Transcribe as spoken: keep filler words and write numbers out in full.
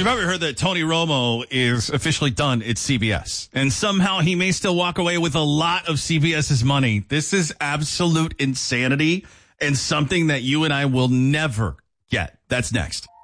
probably heard that Tony Romo is officially done at C B S. And somehow he may still walk away with a lot of CBS's money. This is absolute insanity and something that you and I will never get. That's next.